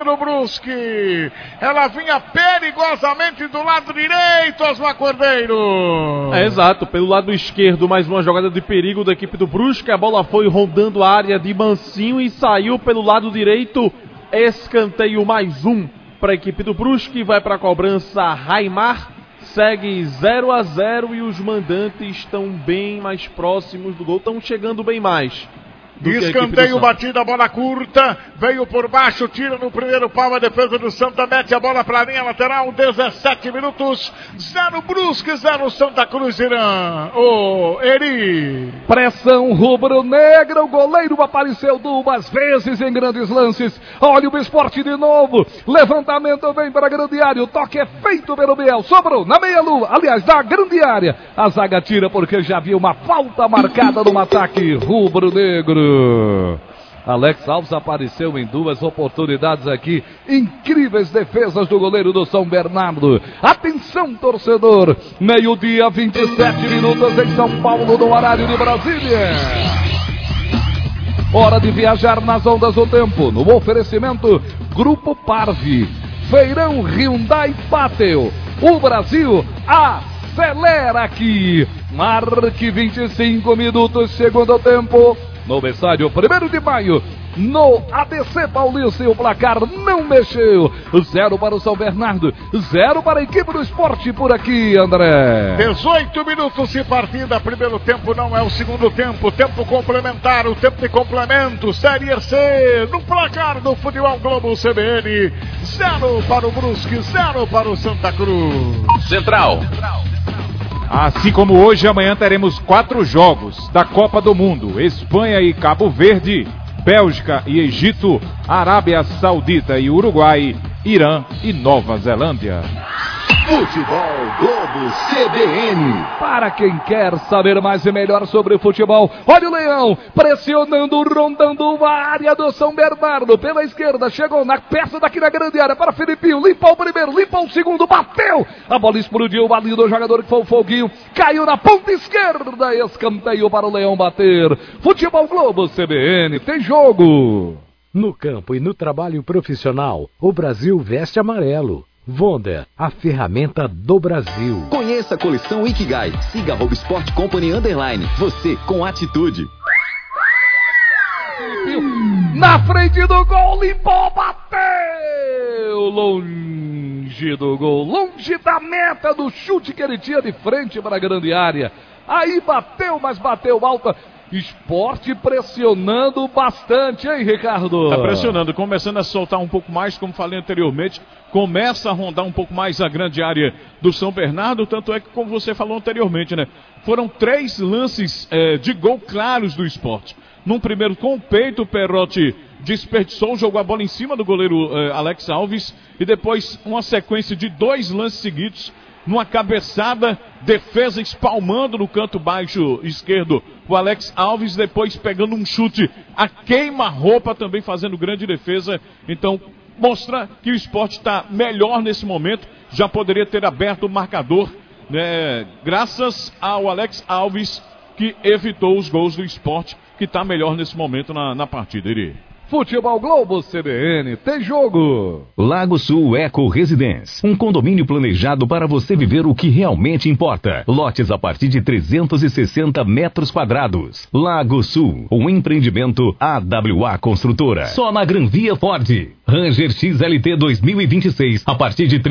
no Brusque, ela vinha perigosamente do lado direito, Osmar Cordeiro. Exato, pelo lado esquerdo, mais uma jogada de perigo da equipe do Brusque, a bola foi rondando a área de Mancinho e saiu pelo lado direito, escanteio mais um para a equipe do Brusque, vai para a cobrança Raimar, segue 0-0 e os mandantes estão bem mais próximos do gol, estão chegando bem mais. Escanteio, batida, bola curta, veio por baixo, tira no primeiro pau a defesa do Santa, mete a bola para a linha lateral, 17 minutos, 0 Brusque, 0 Santa Cruz, Irã. Eri. Pressão rubro-negra, o goleiro apareceu 2 vezes em grandes lances, olha o Sport de novo, levantamento vem para a grande área, o toque é feito pelo Biel, sobrou na meia-lua, aliás, da grande área, a zaga tira porque já havia uma falta marcada no ataque rubro-negro. Alex Alves apareceu em 2 oportunidades aqui, incríveis defesas do goleiro do São Bernardo. Atenção, torcedor, meio-dia, 27 minutos em São Paulo, no horário de Brasília. Hora de viajar nas ondas do tempo, no oferecimento Grupo Parvi, Feirão Hyundai Pátio, o Brasil acelera aqui. Marque 25 minutos, segundo tempo. No estádio 1º de maio, no ABC Paulista, o placar não mexeu. 0 para o São Bernardo, 0 para a equipe do esporte por aqui, André. 18 minutos de partida, primeiro tempo não é o segundo tempo, tempo complementar, o tempo de complemento, Série C, no placar do Futebol Globo CBN, 0 para o Brusque, 0 para o Santa Cruz. Central. Assim como hoje, amanhã teremos 4 jogos da Copa do Mundo: Espanha e Cabo Verde, Bélgica e Egito, Arábia Saudita e Uruguai, Irã e Nova Zelândia. Futebol Globo CBN. Para quem quer saber mais e melhor sobre futebol, olha o Leão pressionando, rondando a área do São Bernardo pela esquerda, chegou na peça daqui na grande área para Filipinho, limpou o primeiro, limpou o segundo, bateu, a bola explodiu, ali do jogador que foi o Foguinho, caiu na ponta esquerda, escanteio para o Leão bater. Futebol Globo CBN, tem jogo. No campo e no trabalho profissional, o Brasil veste amarelo. Wonder, a ferramenta do Brasil. Conheça a coleção Ikigai. Siga @Sport Company _. Você com atitude. Na frente do gol, limpou, bateu! Longe do gol, longe da meta do chute que ele tinha de frente para a grande área. Aí bateu, mas bateu alta. Esporte pressionando bastante, hein, Ricardo? Tá pressionando, começando a soltar um pouco mais, como falei anteriormente, começa a rondar um pouco mais a grande área do São Bernardo, tanto é que, como você falou anteriormente, né, foram 3 lances de gol claros do Esporte. Num primeiro, com o peito, o Perotti desperdiçou, jogou a bola em cima do goleiro Alex Alves, e depois uma sequência de 2 lances seguidos, numa cabeçada, defesa espalmando no canto baixo esquerdo o Alex Alves, depois pegando um chute a queima-roupa, também fazendo grande defesa. Então mostra que o Esporte está melhor nesse momento, já poderia ter aberto o marcador, né, graças ao Alex Alves, que evitou os gols do Esporte, que está melhor nesse momento na partida. Futebol Globo CBN, tem jogo. Lago Sul Eco Residence, um condomínio planejado para você viver o que realmente importa. Lotes a partir de 360 metros quadrados. Lago Sul, um empreendimento AWA Construtora. Só na Gran Via Ford. Ranger XLT 2026, a partir de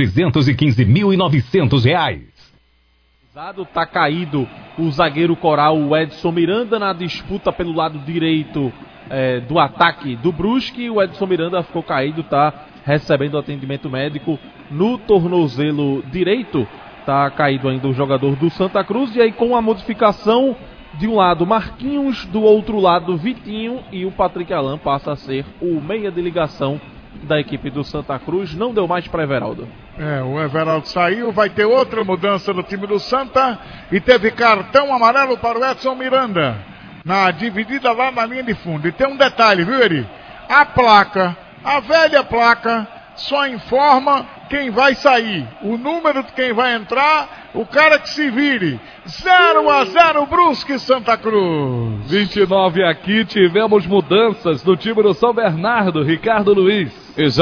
R$315.900. Tá caído o zagueiro coral, o Edson Miranda, na disputa pelo lado direito do ataque do Brusque. O Edson Miranda ficou caído, tá recebendo atendimento médico no tornozelo direito. Tá caído ainda o jogador do Santa Cruz. E aí, com a modificação, de um lado Marquinhos, do outro lado Vitinho, e o Patrick Alan passa a ser o meia de ligação da equipe do Santa Cruz. Não deu mais para Everaldo. O Everaldo saiu, vai ter outra mudança no time do Santa, e teve cartão amarelo para o Edson Miranda na dividida lá na linha de fundo. E tem um detalhe, viu, Eri? A placa, a velha placa, só informa quem vai sair, o número de quem vai entrar, o cara que se vire. 0-0 Brusque Santa Cruz. 29 aqui, tivemos mudanças no time do São Bernardo, Ricardo Luiz.